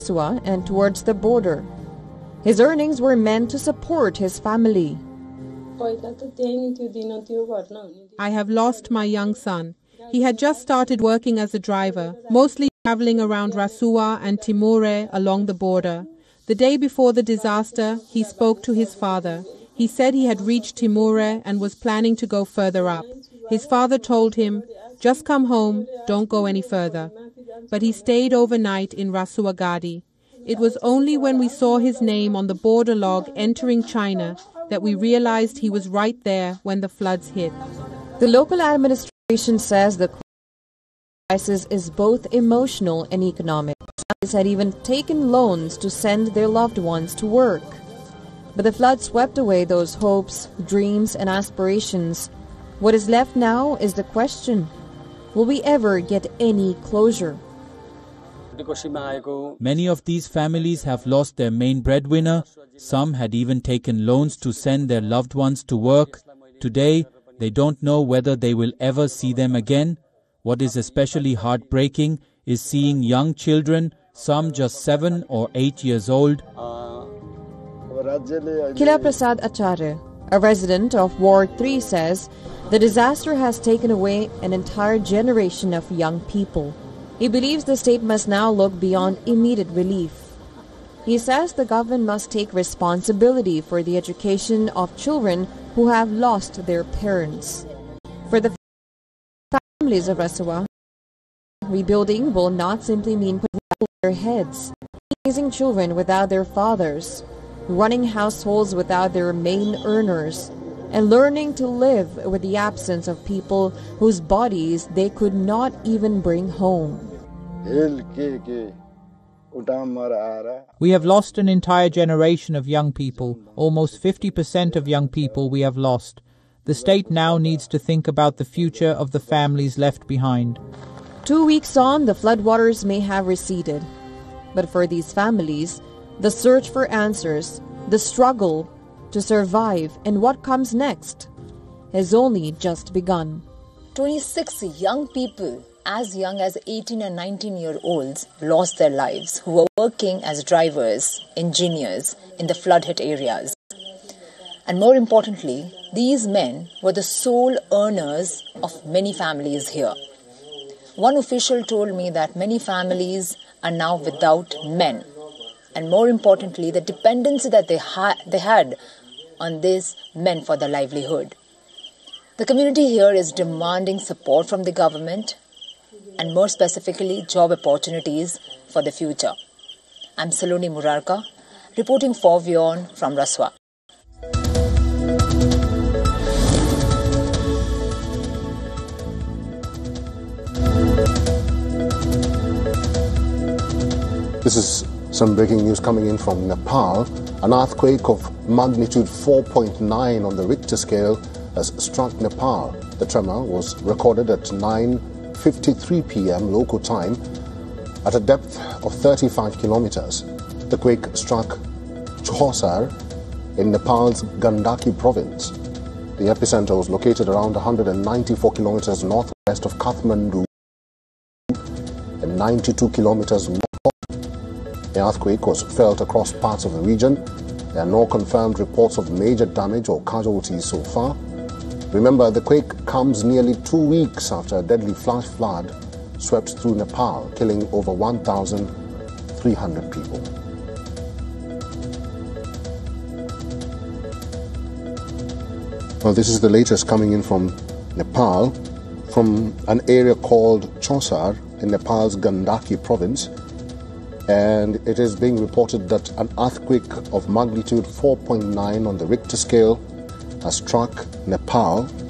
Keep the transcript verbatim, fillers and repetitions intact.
Rasua and towards the border. His earnings were meant to support his family. I have lost my young son. He had just started working as a driver, mostly traveling around Rasua and Timore along the border. The day before the disaster, he spoke to his father. He said he had reached Timore and was planning to go further up. His father told him, "Just come home, don't go any further." But he stayed overnight in Rasuagadi. It was only when we saw his name on the border log entering China that we realized he was right there when the floods hit. The local administration says the crisis is both emotional and economic. Families had even taken loans to send their loved ones to work. But the flood swept away those hopes, dreams, and aspirations. What is left now is the question: will we ever get any closure? Many of these families have lost their main breadwinner. Some had even taken loans to send their loved ones to work. Today, they don't know whether they will ever see them again. What is especially heartbreaking is seeing young children, some just seven or eight years old. Kila Prasad Acharya, a resident of Ward three, says the disaster has taken away an entire generation of young people. He believes the state must now look beyond immediate relief. He says the government must take responsibility for the education of children who have lost their parents. For the families of Rasua, rebuilding will not simply mean putting on their heads, raising children without their fathers, running households without their main earners, and learning to live with the absence of people whose bodies they could not even bring home. We have lost an entire generation of young people. Almost fifty percent of young people we have lost. The state now needs to think about the future of the families left behind. Two weeks on, the floodwaters may have receded. But for these families, the search for answers, the struggle to survive, and what comes next has only just begun. twenty-six young people, as young as eighteen and nineteen year olds, lost their lives, who were working as drivers, engineers in the flood-hit areas. And more importantly, these men were the sole earners of many families here. One official told me that many families are now without men. And more importantly, the dependency that they, ha- they had on these men for their livelihood. The community here is demanding support from the government and more specifically job opportunities for the future. I'm Saloni Murarka, reporting for WION from Rasua. This is some breaking news coming in from Nepal. An earthquake of magnitude four point nine on the Richter scale has struck Nepal. The tremor was recorded at nine fifty-three p.m. local time at a depth of thirty-five kilometers. The quake struck Chhausar in Nepal's Gandaki province. The epicenter was located around one hundred ninety-four kilometers northwest of Kathmandu and ninety-two kilometers north. The earthquake was felt across parts of the region. There are no confirmed reports of major damage or casualties so far. Remember, the quake comes nearly two weeks after a deadly flash flood swept through Nepal, killing over one thousand three hundred people. Well, this is the latest coming in from Nepal, from an area called Chhausar in Nepal's Gandaki province. And it is being reported that an earthquake of magnitude four point nine on the Richter scale has struck Nepal